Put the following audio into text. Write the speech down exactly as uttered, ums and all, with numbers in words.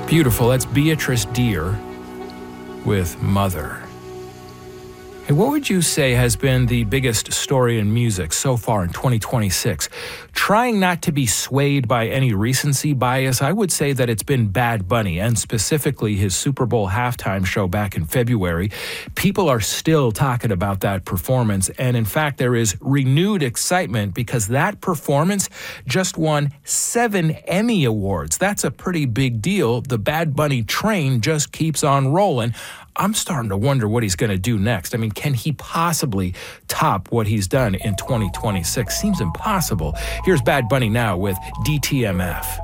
Beautiful. That's Beatrice Deer with Mother. Hey, what would you say has been the biggest story in music so far in twenty twenty-six? Trying not to be swayed by any recency bias, I would say that it's been Bad Bunny, and specifically his Super Bowl halftime show back in February. People are still talking about that performance, and in fact, there is renewed excitement because that performance just won seven Emmy Awards. That's a pretty big deal. The Bad Bunny train just keeps on rolling. I'm starting to wonder what he's going to do next. I mean, can he possibly top what he's done in twenty twenty-six? Seems impossible. Here's Bad Bunny now with D T M F.